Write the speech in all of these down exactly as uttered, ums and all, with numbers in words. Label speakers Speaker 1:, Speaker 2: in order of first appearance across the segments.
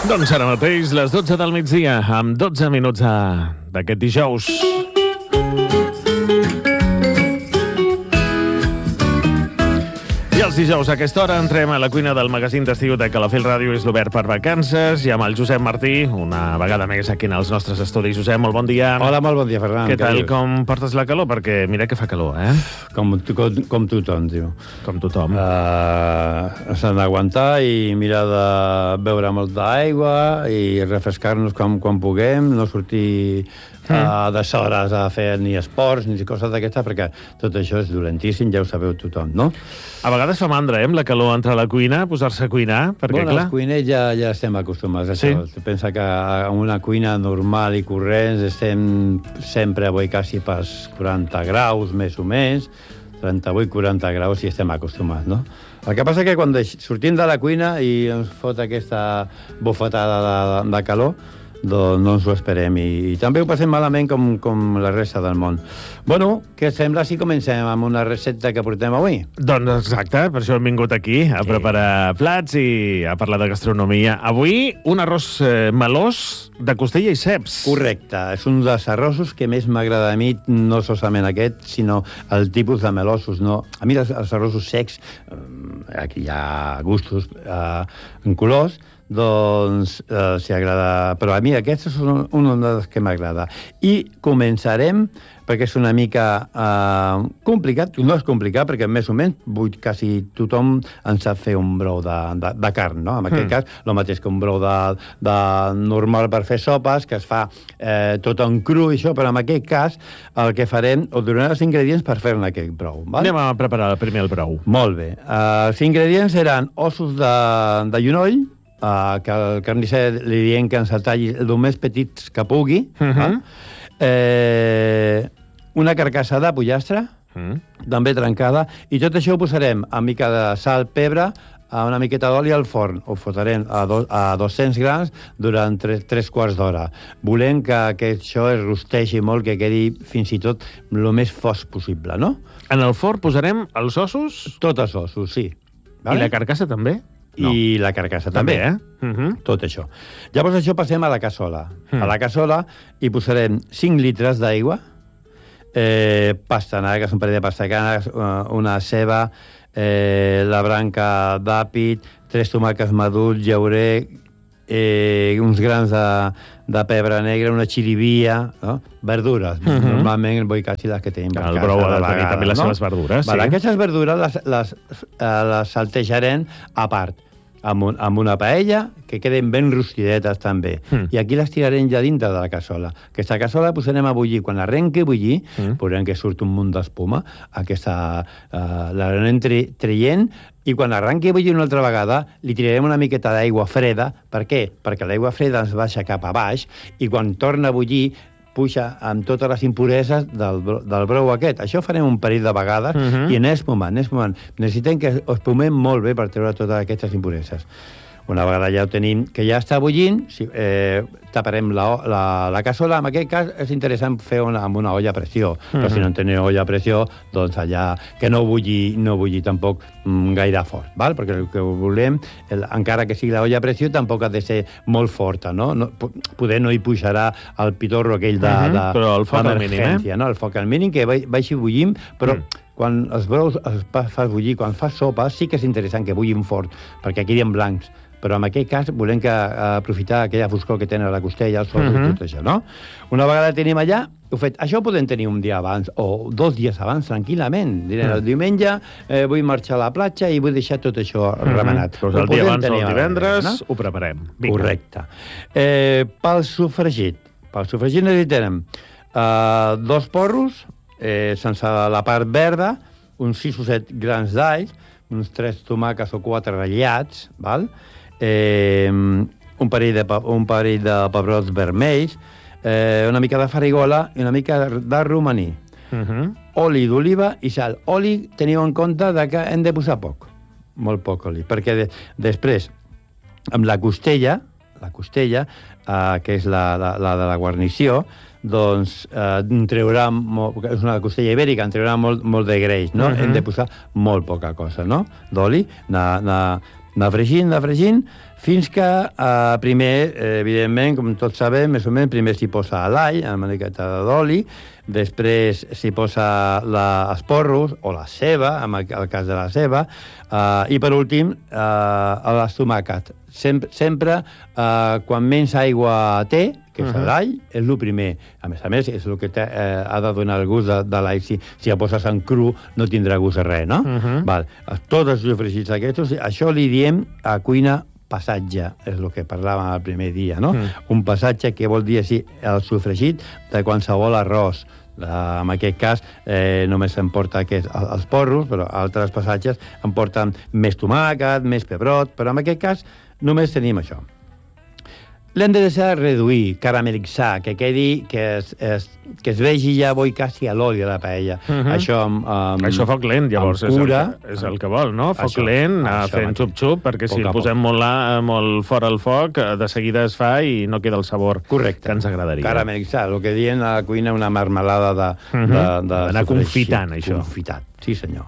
Speaker 1: Doncs ara mateix, les dotze del migdia, amb dotze minuts d'aquest dijous. I els dijous a aquesta hora entrem a la cuina del magazín d'estiu de Calafell Ràdio és l'Obert per Vacances i amb el Josep Martí, una vegada més aquí en els nostres estudis. Josep, molt bon dia.
Speaker 2: Hola, molt bon dia, Ferran.
Speaker 1: Què tal, com portes la calor? Perquè mira que fa calor, eh?
Speaker 2: Com, com, com tothom, tio.
Speaker 1: Com tothom.
Speaker 2: Uh, S'han d'aguantar i mirar de beure molta aigua i refrescar-nos quan, quan puguem, no sortir mm. uh, de hores a fer ni esports ni coses d'aquestes, perquè tot això és dolentíssim, ja ho sabeu tothom, no?
Speaker 1: A vegades fa mandra, eh, amb la calor entrar a la cuina, posar-se a cuinar, perquè,
Speaker 2: bueno,
Speaker 1: clar...
Speaker 2: els cuiners ja, ja estem acostumats a això. Sí? Pensa que en una cuina normal i corrent estem sempre avui quasi pas quaranta graus, més o més, trenta-vuit quaranta graus i estem acostumats, no? El que passa que quan sortim de la cuina i ens fot aquesta bufetada de, de calor, doncs no ens ho esperem i, i també ho passem malament com, com la resta del món. Bueno, què et sembla si comencem amb una recepta que portem avui?
Speaker 1: Doncs exacte, per això hem vingut aquí a sí. preparar plats i a parlar de gastronomia. Avui un arròs eh, melós de costella i ceps.
Speaker 2: Correcte, és un dels arrossos que més m'agrada a mi, no solament aquest, sinó el tipus de melossos. No? A mi els, els arrossos secs, eh, aquí hi ha gustos eh, en colors, doncs eh, s'hi agrada... Però a mi aquest és un, un dels que m'agrada. I començarem, perquè és una mica eh, complicat, no és complicat, perquè més o menys vull, quasi tothom en sap fer un brou de, de, de carn, no? En aquest mm. cas, el mateix que un brou de, de normal per fer sopes, que es fa eh, tot en cru i això, però en aquest cas el que farem, o donarem els ingredients per fer-ne aquest brou. Val?
Speaker 1: Anem a preparar primer el brou.
Speaker 2: Molt bé. Uh, els ingredients eren ossos de, de llonoll, Uh, que el carnisser li diem que ens el talli el més petits que pugui, uh -huh. eh, una carcassa de pollastre, uh -huh. també trencada, i tot això ho posarem a mica de sal, pebre, a una miqueta d'oli al forn. Ho fotrem a, do, a dos-cents grams durant tres, tres quarts d'hora. Volem que, que això es rosteixi molt, que quedi fins i tot el més fosc possible, no?
Speaker 1: En el forn posarem els ossos?
Speaker 2: Tots els ossos, sí.
Speaker 1: Vale? I la carcassa també?
Speaker 2: No. I la carcassa també,
Speaker 1: també eh? Uh -huh.
Speaker 2: Tot això. Llavors això passem a la cassola. Mm. A la cassola hi posarem cinc litres d'aigua, eh, pastanagues, un parell de pastanagues, una ceba, eh, la branca d'àpid, tres tomàquets madurs, llaurer, eh, uns grans de, de pebre negre, una xirivia, no? Verdures. Uh -huh. Normalment vull quasi les que tenim per
Speaker 1: el
Speaker 2: casa.
Speaker 1: El brou ha de tenir també les no? seves verdures.
Speaker 2: Vale,
Speaker 1: sí.
Speaker 2: Aquestes verdures les, les, les saltejarem a part, amb, un, amb una paella, que queden ben rostidetes també. Mm. I aquí les tirarem ja dintre de la cassola. Aquesta cassola la posarem a bullir. Quan arrenqui a bullir, mm. veurem que surt un munt d'espuma. Aquesta uh, l'anem traient, i quan arrenqui a bullir una altra vegada, li tirarem una miqueta d'aigua freda. Per què? Perquè l'aigua freda ens baixa cap a baix, i quan torna a bullir puja amb totes les impureses del, del brou aquest. Això farem un parell de vegades, uh -huh. i en espumant, en espumant. Necessitem que espumem molt bé per treure totes aquestes impureses. Una vegada ja ho tenim, que ja està bullint, si, eh, taparem la, la, la cassola. En aquest cas és interessant fer una, amb una olla a pressió, uh -huh. però si no en teniu olla a pressió, doncs allà que no bulli, no bulli tampoc mm, gaire fort, val? Perquè el que volem, el, encara que sigui la olla a pressió, tampoc ha de ser molt forta, no? no poder no hi pujarà el pitorro aquell de, uh -huh. de,
Speaker 1: però el foc al mínim, eh?
Speaker 2: No? El foc al mínim, que baixi bullint, però... Mm. Quan els brous els fas bullir, quan fas sopa, sí que és interessant que bullin fort, perquè quedin blancs. Però en aquest cas volem que uh, aprofitar aquella foscor que tenen a la costella, el sol, uh -huh. i tot això, no? Una vegada tenim allà, ho fet, això ho podem tenir un dia abans, o dos dies abans, tranquil·lament. Direm, uh -huh. el diumenge eh, vull marxar a la platja i vull deixar tot això uh -huh. remenat.
Speaker 1: Doncs el dia abans, el divendres, no? Ho preparem. Vinga.
Speaker 2: Correcte. Eh, pel sofregit. Pel sofregit necessitem uh, dos porros, eh, sense la part verda, uns sis o set grans d'alls, uns tres tomàquets o quatre ratllats, val? Eh, un parell de, un parell de pebrots vermells, eh, una mica de farigola i una mica de romaní. Uh -huh. Oli d'oliva i sal. Oli, teniu en compte de que hem de posar poc, molt poc oli, perquè de, després, amb la costella, la costella, eh, que és la, la, la de la guarnició, doncs eh, en traurà, molt, és una costella ibèrica, en traurà molt, molt de greix, no? Uh -huh. Hem de posar molt poca cosa, no? D'oli, na, na, anar fregint, anar fregint, fins que eh, primer, eh, evidentment, com tots sabem, més o menys, primer s'hi posa l'all, una miqueta d'oli, després s'hi posa la, els porros o la ceba, en el, el cas de la ceba, eh, i per últim, eh, les tomàquets. Sempre, sempre eh, quan menys aigua té, que és uh -huh. l'all, és el primer. A més a més, és el que té, eh, ha de donar el gust de, de l'all. Si, si el poses en cru, no tindrà gust de res, no? Uh -huh. Val. Tots els sofregits aquests, això li diem a cuina passatge, és el que parlàvem el primer dia, no? Mm. Un passatge que vol dir així el sofregit de qualsevol arròs. Uh, en aquest cas, eh, només em porta aquest, els porros, però altres passatges em porten més tomàquet, més pebrot, però en aquest cas només tenim això. L'hem de deixar reduir, caramelitzar, que quedi, que es, es, que es vegi ja boi quasi a l'oli de la paella. Uh -huh. Això amb, amb,
Speaker 1: això foc lent, llavors,
Speaker 2: cura,
Speaker 1: és, el, és el que vol, no? Foc
Speaker 2: això,
Speaker 1: lent, això, fent xup-xup, perquè si el posem molt, la, molt fora al foc, de seguida es fa i no queda el sabor
Speaker 2: correcte.
Speaker 1: Que ens agradaria.
Speaker 2: Caramelitzar, el que diuen a la cuina una marmelada de... Uh -huh. de, de
Speaker 1: anar confitant, això.
Speaker 2: Confitat, sí senyor.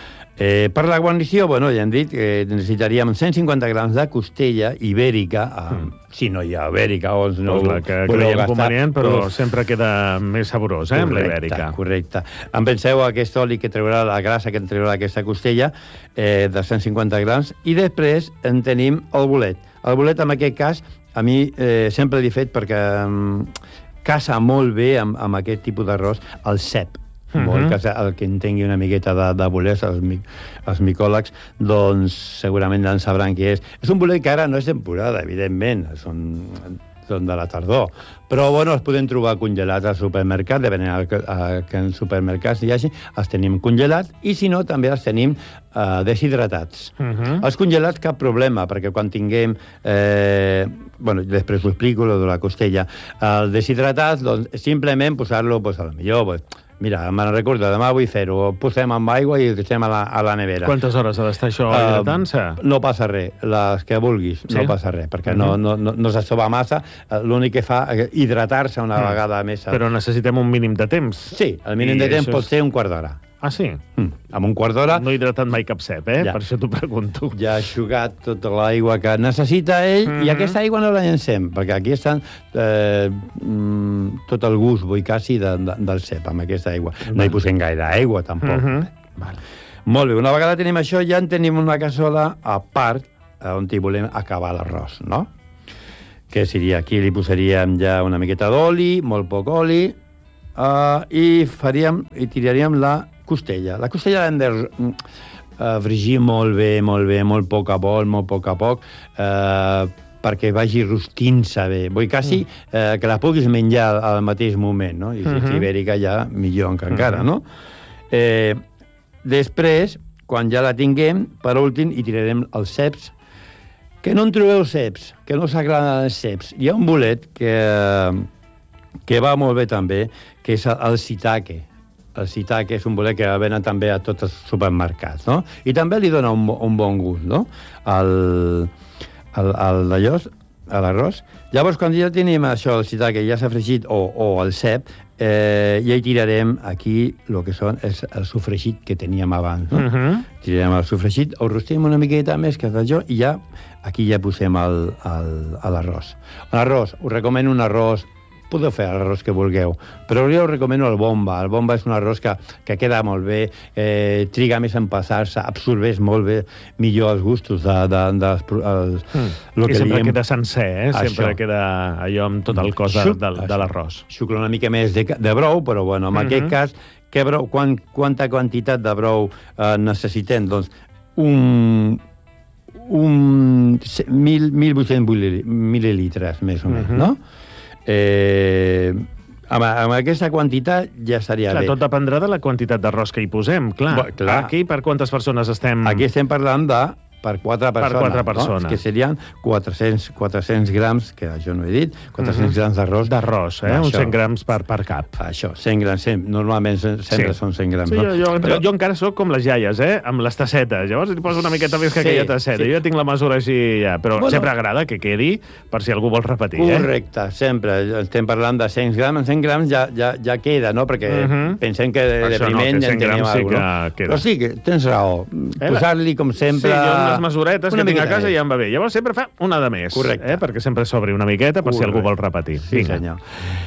Speaker 2: Eh, per la guarnició, bueno, ja hem dit que necessitaríem cent cinquanta grams de costella ibèrica, eh, mm. si no hi ha ibèrica o no
Speaker 1: pues la que creiem convenient, però pues, sempre queda més saborós, eh, correcte, amb la ibèrica.
Speaker 2: Correcte. Em penseu aquest oli que treurà, la grassa que en treurà aquesta costella, eh, de cent cinquanta grams, i després en tenim el bolet. El bolet, en aquest cas, a mi eh, sempre l'he fet perquè um, casa molt bé amb, amb aquest tipus d'arròs el cep. Uh -huh. Molt, que el que entengui una miqueta de, de bolets, els, els micòlegs, doncs segurament en sabran què és. És un bolet que ara no és temporada, evidentment, són, són de la tardor, però bueno, els podem trobar congelats al supermercat, depenent que en supermercats hi hagi, els tenim congelats, i si no, també els tenim eh, deshidratats. Uh -huh. Els congelats, cap problema, perquè quan tinguem... Eh, bueno, després ho explico, lo de la costella. Els deshidratats, doncs, simplement posar-lo, pues, a lo millor, pues, mira, me'n recordo, demà vull fer-ho. Posem amb aigua i ho deixem a la, a la nevera.
Speaker 1: Quantes hores ha d'estar això hidratant-se?
Speaker 2: Uh, no passa res, les que vulguis, sí? No passa res, perquè uh -huh. no, no, no s'assova massa. L'únic que fa és hidratar-se una uh -huh. vegada més.
Speaker 1: Però necessitem un mínim de temps.
Speaker 2: Sí, el mínim I de temps pot és... ser un quart d'hora.
Speaker 1: Ah, sí?
Speaker 2: Mm. Amb un quart d'hora...
Speaker 1: No he hidratat mai cap cep, eh? Ja. Per això t'ho pregunto.
Speaker 2: Ja ha aixugat tota l'aigua que necessita ell, mm -hmm. i aquesta aigua no la llancem, perquè aquí estan eh, mm, tot el gust, vull quasi, de, de, del cep, amb aquesta aigua. No hi posem gaire aigua, tampoc. Mm -hmm. Vale. Molt bé, una vegada tenim això, ja en tenim una cassola a part, on hi volem acabar l'arròs, no? Que seria, aquí li posaríem ja una miqueta d'oli, molt poc oli, uh, i faríem, i tiraríem la costella. La costella l'hem de uh, fregir molt bé, molt bé, molt poc a poc, molt poc a poc, uh, perquè vagi rostint-se bé. Vull quasi uh, que la puguis menjar al mateix moment, no? I si uh -huh. és ibèrica ja millor que encara, uh -huh. no? Eh, després, quan ja la tinguem, per últim, hi tirarem els ceps. Que no en trobeu ceps, que no s'agraden els ceps. Hi ha un bolet que, que va molt bé també, que és el shiitake. El shiitake és un bolet que venen també a tots els supermercats, no? I també li dona un, un bon gust, no? El, el, el d'allò, a l'arròs. Llavors, quan ja tenim això, el shiitake, ja s'ha fregit, o, o el cep, eh, ja hi tirarem aquí el que són el, el sofregit que teníem abans, no? Uh -huh. Tirarem el sofregit, ho rostem una miqueta més que d'allò, i ja aquí ja posem l'arròs. L'arròs, us recomano un arròs. Podeu fer l'arròs que vulgueu, però jo us recomano el bomba. El bomba és un arròs que, que queda molt bé, eh, triga més en passar-se, absorbeix molt bé millor els gustos de... de, de els,
Speaker 1: mm. lo I que sempre diem... queda sencer, eh? Sempre això. Queda allò amb tot el cos de, de, de l'arròs.
Speaker 2: Xucla una mica més de, de brou, però bueno, en mm -hmm. aquest cas, que brou, quant, quanta quantitat de brou eh, necessitem? Doncs un... un mil vuit-cents mil·lilitres, més o menys, mm -hmm. no? Eh, amb, amb aquesta quantitat ja estaria
Speaker 1: clar,
Speaker 2: bé.
Speaker 1: Tot dependrà de la quantitat d'arròs que hi posem, clar. Bo, clar. Aquí per quantes persones estem...
Speaker 2: Aquí estem parlant de per quatre persones.
Speaker 1: Per quatre persones.
Speaker 2: No? Que serien quatre-cents, quatre-cents grams, que això no he dit, quatre-cents uh-huh. grams d'arròs.
Speaker 1: D'arròs, eh? Uns cent grams per, per cap.
Speaker 2: Això, cent grams, cent, normalment sempre sí. són cent grams.
Speaker 1: Sí,
Speaker 2: no?
Speaker 1: jo, jo, Però... jo encara sóc com les iaies, eh? Amb les tassetes. Llavors li poso una miqueta més que sí, aquella tasseta. Sí. Jo ja tinc la mesura així, ja. Però bueno, sempre agrada que quedi per si algú vol repetir,
Speaker 2: correcte,
Speaker 1: eh?
Speaker 2: Correcte, sempre. Estem parlant de cent grams. En cent grams ja, ja, ja queda, no? Perquè uh-huh. pensem que de, de primer no, ja en tenim alguna cosa. Sí no? Però sí, que tens raó. Eh? Posar-li, com sempre...
Speaker 1: Sí, jo les mesuretes
Speaker 2: una
Speaker 1: que tinc a
Speaker 2: miqueta
Speaker 1: casa
Speaker 2: més.
Speaker 1: ja em va bé. Llavors sempre fa una de més.
Speaker 2: Correcte.
Speaker 1: Eh? Perquè sempre s'obri una miqueta per si
Speaker 2: Correcte.
Speaker 1: algú vol repetir.
Speaker 2: Sí, senyor.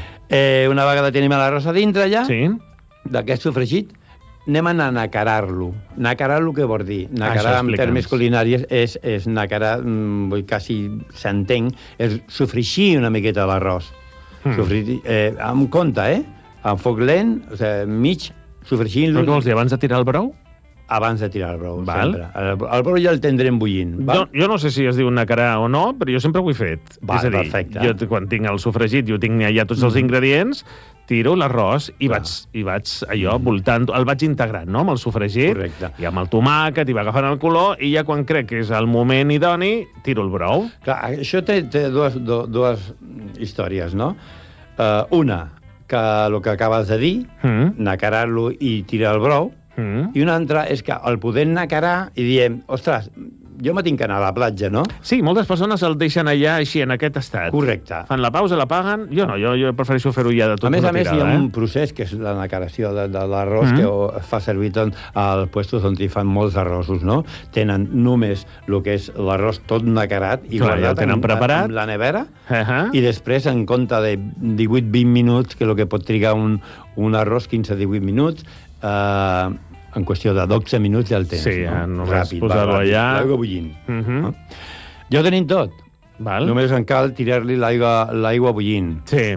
Speaker 2: Eh, una vegada tenim l'arròs a dintre ja,
Speaker 1: Sí?
Speaker 2: d'aquest sofregit, anem a nacarar-lo. Nacarar-lo què vol dir? Nacarar,
Speaker 1: Això,
Speaker 2: en
Speaker 1: explica'ns.
Speaker 2: termes culinaris, és, és nacarar, mm, vull quasi s'entén, és sofregir una miqueta l'arròs.
Speaker 1: Mm.
Speaker 2: Sofregir, eh, amb compte, eh? Amb foc lent, o sigui, mig, sofregint-lo...
Speaker 1: Però què vols dir, abans de tirar el brou?
Speaker 2: Abans de tirar el brou,
Speaker 1: Val.
Speaker 2: sempre. El, el brou ja el tindrem bullint.
Speaker 1: Jo, jo no sé si es diu nacarar o no, però jo sempre ho he fet.
Speaker 2: Va,
Speaker 1: és a dir,
Speaker 2: perfecte.
Speaker 1: jo quan tinc el sofregit, jo tinc ja tots els ingredients, tiro l'arròs i
Speaker 2: Clar.
Speaker 1: vaig, i vaig allò voltant, el vaig integrant, no?, amb el sofregit,
Speaker 2: Correcte.
Speaker 1: i amb el tomàquet, i va agafant el color, i ja quan crec que és el moment idoni, tiro el brou.
Speaker 2: Clar, això té, té dues, do, dues històries, no? Uh, una, que el que acabes de dir,
Speaker 1: Mm.
Speaker 2: nacarar-lo i tirar el brou,
Speaker 1: Mm.
Speaker 2: i una altra és que el podem nacarar i diem, ostres, jo me tinc que anar a la platja, no?
Speaker 1: Sí, moltes persones el deixen allà així, en aquest estat.
Speaker 2: Correcte.
Speaker 1: Fan la pausa, la paguen. Jo no, jo, jo prefereixo fer-ho ja de tot
Speaker 2: A més
Speaker 1: una
Speaker 2: a més,
Speaker 1: tirada,
Speaker 2: hi ha
Speaker 1: eh?
Speaker 2: un procés, que és la nacaració de, de l'arròs,
Speaker 1: Mm.
Speaker 2: que es fa servir tot als puestos on hi fan molts arrossos, no? Tenen només el que és l'arròs tot nacarat i
Speaker 1: Clar, ja el
Speaker 2: guardat
Speaker 1: tenen
Speaker 2: en,
Speaker 1: preparat.
Speaker 2: en la nevera,
Speaker 1: Uh -huh.
Speaker 2: i després, en compte de divuit vint minuts, que és el que pot trigar un, un arròs, quinze divuit minuts, eh, en qüestió de dotze minuts ja el tens.
Speaker 1: Sí,
Speaker 2: no?
Speaker 1: només
Speaker 2: Ràpid,
Speaker 1: posar-lo
Speaker 2: va, ràpid,
Speaker 1: allà.
Speaker 2: L'aigua bullint.
Speaker 1: Uh -huh.
Speaker 2: no? Ja ho tenim tot.
Speaker 1: Val?
Speaker 2: Només en cal tirar-li l'aigua l'aigua bullint.
Speaker 1: Sí.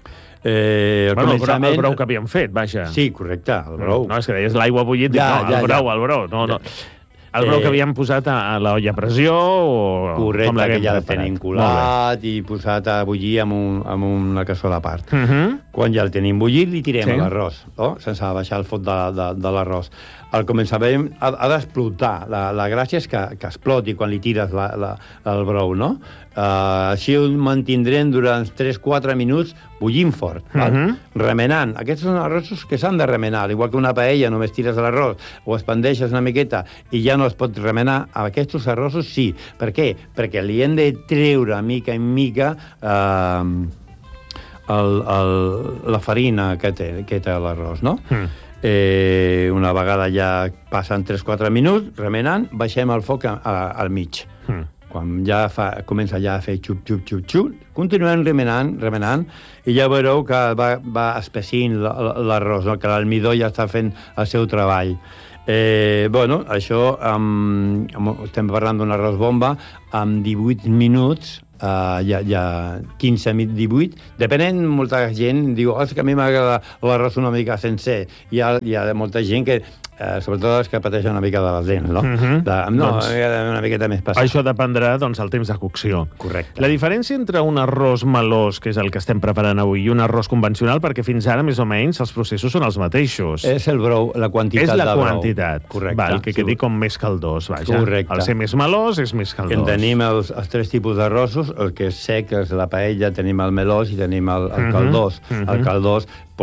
Speaker 2: Eh, el
Speaker 1: Bueno, el, brou,
Speaker 2: començament...
Speaker 1: el brou que havíem fet, vaja.
Speaker 2: Sí, correcte, el brou.
Speaker 1: No, és que deies l'aigua bullit,
Speaker 2: Ja,
Speaker 1: no,
Speaker 2: ja,
Speaker 1: el brou,
Speaker 2: ja.
Speaker 1: el brou. No, no. El brou
Speaker 2: Eh,
Speaker 1: que havíem posat a, a l'olla a pressió o...
Speaker 2: Correcte,
Speaker 1: com
Speaker 2: que
Speaker 1: l'haguem
Speaker 2: ja el
Speaker 1: preparat?
Speaker 2: tenim
Speaker 1: Molt
Speaker 2: colat i posat a bullir amb, un, amb una cassola a part.
Speaker 1: bé. Uh -huh.
Speaker 2: Quan ja el tenim bullit, li tirem
Speaker 1: Sí.
Speaker 2: sí. l'arròs, no? Sense baixar el foc de, de, de l'arròs. Al començament ha, ha d'explotar. La, la gràcia és que, que exploti quan li tires la, la, el brou, no? Uh, així ho mantindrem durant tres quatre minuts bullint fort, val?
Speaker 1: Uh -huh.
Speaker 2: Remenant. Aquests són arrossos que s'han de remenar. Al igual que una paella, només tires l'arròs o expandeixes una miqueta i ja no es pot remenar. Aquests arrossos sí. Per què? Perquè li hem de treure mica en mica eh, el, el, la farina que té, que té l'arròs, no?
Speaker 1: Mm.
Speaker 2: Eh, una vegada ja passen tres quatre minuts, remenant, baixem el foc a, a, al mig.
Speaker 1: Mm.
Speaker 2: Quan ja fa, comença ja a fer xup, xup, xup, xup, continuem remenant, remenant, i ja veureu que va, va espessint l'arròs, no? Que l'almidó ja està fent el seu treball. Eh, bueno, això, amb, amb, estem parlant d'un arròs bomba, amb divuit minuts, Uh, ja, ja quinze, divuit, depenent, molta gent diu, oh, és que a mi m'agrada l'arròs una mica sencer. Hi ha, hi ha molta gent que, uh, sobretot els que pateixen una mica de les dents, no?
Speaker 1: Uh -huh.
Speaker 2: de, no,
Speaker 1: Doncs-
Speaker 2: una miqueta més passada.
Speaker 1: Això dependrà, doncs, el temps de cocció.
Speaker 2: Correcte.
Speaker 1: La diferència entre un arròs melós, que és el que estem preparant avui, i un arròs convencional, perquè fins ara, més o menys, els processos són els mateixos.
Speaker 2: És el brou, la quantitat
Speaker 1: és la
Speaker 2: de brou.
Speaker 1: quantitat.
Speaker 2: Correcte.
Speaker 1: Val, que quedi
Speaker 2: Sí.
Speaker 1: com més caldós, vaja.
Speaker 2: Correcte.
Speaker 1: El ser més melós és més caldós.
Speaker 2: En tenim els, els tres tipus d'arrossos, el que és sec, és la paella, tenim el melós i tenim el, el
Speaker 1: Mhm,
Speaker 2: caldós.
Speaker 1: mhm.
Speaker 2: El caldós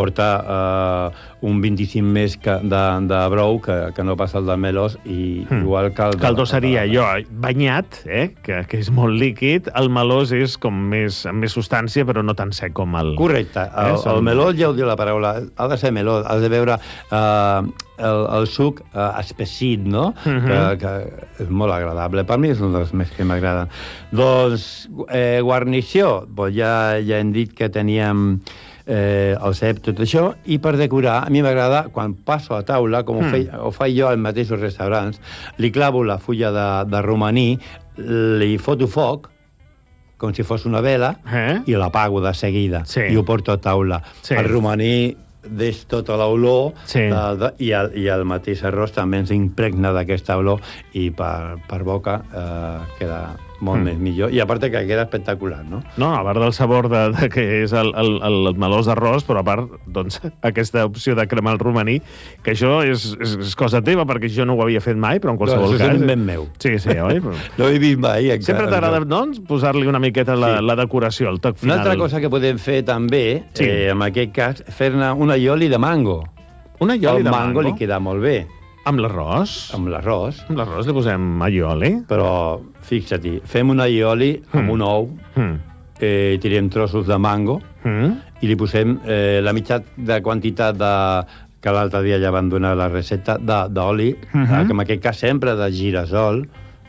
Speaker 2: porta uh, un vint-i-cinc més que de, de brou que, que no passa el del melós, i
Speaker 1: Mm.
Speaker 2: igual que el... de-
Speaker 1: Caldós seria allò banyat, eh? que, que és molt líquid. El melós és com més, amb més substància, però no tan sec com el...
Speaker 2: Correcte. El,
Speaker 1: Eh, són-
Speaker 2: el melós, ja ho diu la paraula, ha de ser melós, has de veure uh, el, el suc uh, espessit, no?
Speaker 1: Mhm.
Speaker 2: que, que és molt agradable. Per mi és un dels més que m'agraden. Doncs, eh, guarnició, doncs ja, ja hem dit que teníem eh, el cep, tot això, i per decorar, a mi m'agrada, quan passo a taula, com
Speaker 1: Mm.
Speaker 2: ho, fei, ho faig jo als mateixos restaurants, li clavo la fulla de, de romaní, li foto foc, com si fos una vela,
Speaker 1: Eh?
Speaker 2: i l'apago de seguida,
Speaker 1: Sí.
Speaker 2: i ho porto a taula.
Speaker 1: Sí.
Speaker 2: El romaní deix tota l'olor,
Speaker 1: Sí.
Speaker 2: de, de, i, el, i el mateix arròs també ens impregna d'aquesta olor, i per, per boca eh, queda molt
Speaker 1: Mm.
Speaker 2: més millor, i a part que queda espectacular, no?
Speaker 1: No, a part del sabor de, de que és el, el, el melós d'arròs, però a part, doncs, aquesta opció de cremar el romaní, que això és, és, és cosa teva, perquè jo no ho havia fet mai, però en qualsevol
Speaker 2: No, això és
Speaker 1: cas...
Speaker 2: un invent meu.
Speaker 1: Sí, sí, oi? Però...
Speaker 2: No he vist mai, encara.
Speaker 1: Sempre t'agrada, doncs, posar-li una miqueta la,
Speaker 2: Sí.
Speaker 1: la decoració, el toc
Speaker 2: Una
Speaker 1: final.
Speaker 2: altra cosa que podem fer també,
Speaker 1: Sí.
Speaker 2: eh, en aquest cas, fer-ne una ioli de mango.
Speaker 1: Una ioli
Speaker 2: el
Speaker 1: de
Speaker 2: mango,
Speaker 1: mango,
Speaker 2: li queda molt bé,
Speaker 1: amb l'arròs.
Speaker 2: amb l'arròs,
Speaker 1: Amb l'arròs li posem aioli.
Speaker 2: però fixa-t'hi, fem una ioli amb
Speaker 1: Mm.
Speaker 2: un ou,
Speaker 1: Mm.
Speaker 2: eh, tirem trossos de mango
Speaker 1: Mm.
Speaker 2: i li posem eh, la mitja de quantitat de, que l'altre dia ja van donar la recepta de- d'oli,
Speaker 1: Mhm.
Speaker 2: eh, que en aquest cas sempre de girasol,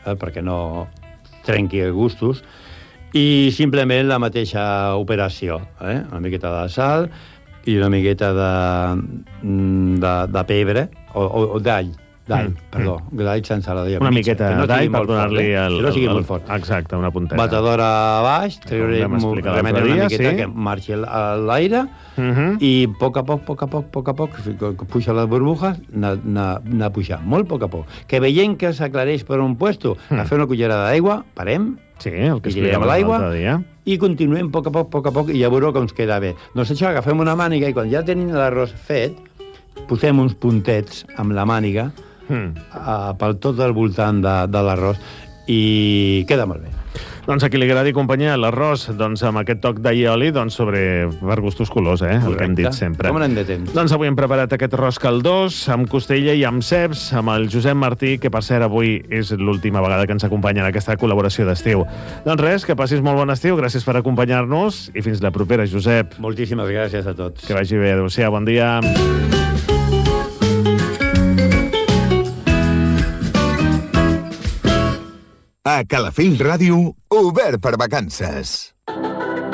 Speaker 2: eh, perquè no trenqui gustos, i simplement la mateixa operació, eh? Una miqueta de sal i una miqueta de, de, de pebre, o, o, o d'all, d'all, mm. perdó, d'all sense la dia.
Speaker 1: Una miqueta
Speaker 2: no
Speaker 1: d'all per donar-li
Speaker 2: eh?
Speaker 1: el...
Speaker 2: Que no sigui
Speaker 1: el,
Speaker 2: molt fort.
Speaker 1: Exacte, una punteta.
Speaker 2: Batedora a baix, treure una miqueta sí? que marxi l'aire, uh -huh. i a poc a poc, a poc a poc, a poc a poc, que puja les burbujas, anar pujant, molt a poc a poc. Que veient que s'aclareix per un puesto, mm. a fer una cullerada d'aigua, parem,
Speaker 1: sí, el que
Speaker 2: expliquem l'aigua, i continuem a poc a poc, a poc a poc, i ja veureu com ens queda bé. Doncs això, agafem una màniga, i quan ja tenim l'arròs fet, posem uns puntets amb la màniga, Mm. Uh, pel tot del voltant de, de l'arròs, i queda molt bé.
Speaker 1: Doncs a qui li agradi acompanyar l'arròs doncs, amb aquest toc d'allioli, doncs sobre per gustos colors, eh? Correcte. El que hem dit sempre.
Speaker 2: Com anem de temps?
Speaker 1: Doncs avui hem preparat aquest arròs caldós, amb costella i amb ceps, amb el Josep Martí, que per cert avui és l'última vegada que ens acompanya en aquesta col·laboració d'estiu. Doncs res, que passis molt bon estiu, gràcies per acompanyar-nos, i fins la propera, Josep.
Speaker 2: Moltíssimes gràcies a tots.
Speaker 1: Que vagi bé, adéu-siau, bon dia.
Speaker 3: A Calafell Ràdio, obert per vacances.